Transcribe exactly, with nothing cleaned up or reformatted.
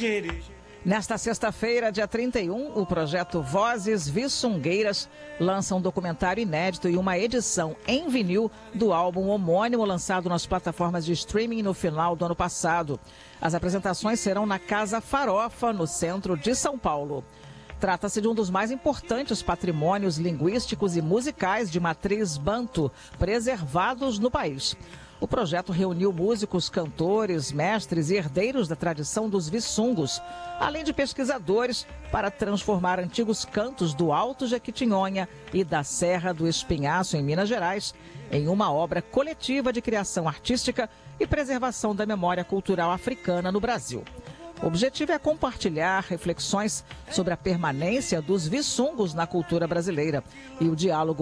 Nesta sexta-feira, dia trinta e um, o projeto Vozes Vissungueiras lança um documentário inédito e uma edição em vinil do álbum homônimo lançado nas plataformas de streaming no final do ano passado. As apresentações serão na Casa Farofa, no centro de São Paulo. Trata-se de um dos mais importantes patrimônios linguísticos e musicais de matriz banto preservados no país. O projeto reuniu músicos, cantores, mestres e herdeiros da tradição dos Vissungos, além de pesquisadores, para transformar antigos cantos do Alto Jequitinhonha e da Serra do Espinhaço, em Minas Gerais, em uma obra coletiva de criação artística e preservação da memória cultural africana no Brasil. O objetivo é compartilhar reflexões sobre a permanência dos Vissungos na cultura brasileira e o diálogo